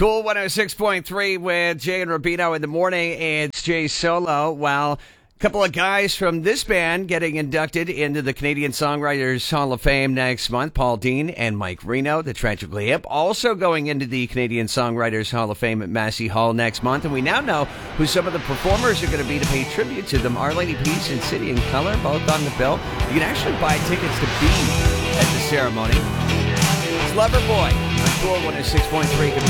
Cool 106.3 with Jay and Rubino in the morning. It's Jay Solo. Well, a couple of guys from this band getting inducted into the Canadian Songwriters Hall of Fame next month. Paul Dean and Mike Reno, the Tragically Hip, also going into the Canadian Songwriters Hall of Fame at Massey Hall next month. And we now know who some of the performers are going to be to pay tribute to them. Our Lady Peace and City in Color, both on the bill. You can actually buy tickets to be at the ceremony. It's Loverboy on Cool 106.3.